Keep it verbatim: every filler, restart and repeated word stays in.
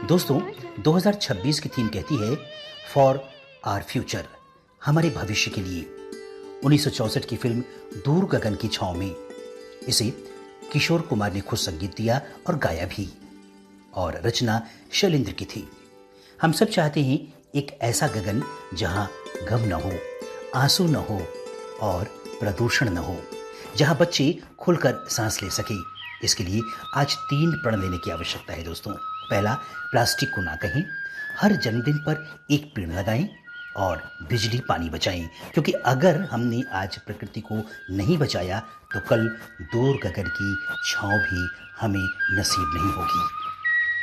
दोस्तों, दो हज़ार छब्बीस की थीम कहती है फॉर आवर फ्यूचर, हमारे भविष्य के लिए। उन्नीस सौ चौसठ की फिल्म दूर गगन की छांव में इसे किशोर कुमार ने खुद संगीत दिया और गाया भी, और रचना शैलेंद्र की थी। हम सब चाहते हैं एक ऐसा गगन जहां गम न हो, आंसू न हो और प्रदूषण न हो, जहां बच्चे खुलकर सांस ले सके। इसके लिए आज तीन प्रण लेने की आवश्यकता है दोस्तों। पहला, प्लास्टिक को ना कहें, हर जन्मदिन पर एक पेड़ लगाएं और बिजली पानी बचाएं, क्योंकि अगर हमने आज प्रकृति को नहीं बचाया तो कल दूर गगन की छांव भी हमें नसीब नहीं होगी।